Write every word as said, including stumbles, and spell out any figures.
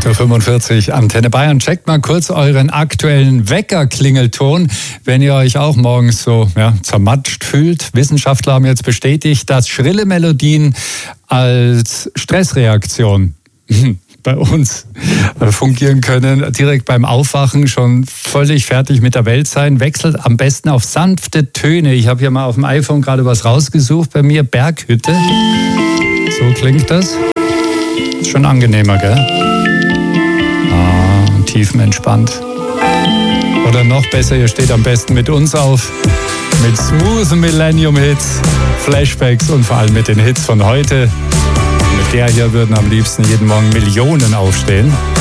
acht Uhr fünfundvierzig, Antenne Bayern. Checkt mal kurz euren aktuellen Weckerklingelton, wenn ihr euch auch morgens so ja, zermatscht fühlt. Wissenschaftler haben jetzt bestätigt, dass schrille Melodien als Stressreaktion bei uns fungieren können. Direkt beim Aufwachen schon völlig fertig mit der Welt sein. Wechselt am besten auf sanfte Töne. Ich habe hier mal auf dem iPhone gerade was rausgesucht. Bei mir Berghütte. So klingt das. Ist schon angenehmer, gell? Ah, tiefenentspannt. Oder noch besser, ihr steht am besten mit uns auf. Mit smoothen Millennium-Hits, Flashbacks und vor allem mit den Hits von heute. Mit der hier würden am liebsten jeden Morgen Millionen aufstehen.